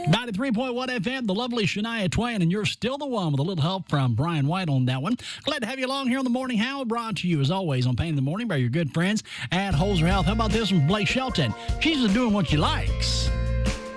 93.1 FM, the lovely Shania Twain, and you're still the one with a little help from Brian White on that one. Glad to have you along here on the Morning Howl, brought to you as always on Pain in the Morning by your good friends at Holzer Health. How about this one, Blake Shelton? She's just doing what she likes.